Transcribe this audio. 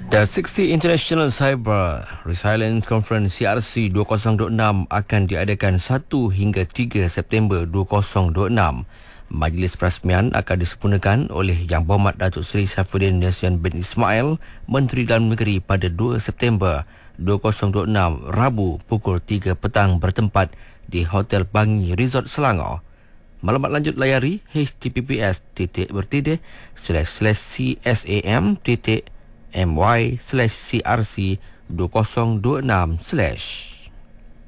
The 60 International Cyber Resilience Conference CRC 2026 akan diadakan 1 hingga 3 September 2026. Majlis perasmian akan disempurnakan oleh Yang Berhormat Datuk Seri Saifuddin Yassin bin Ismail, Menteri Dalam Negeri pada 2 September 2026, Rabu pukul 3 petang bertempat di Hotel Bangi Resort Selangor. Maklumat lanjut layari https://csam.my/crc2026/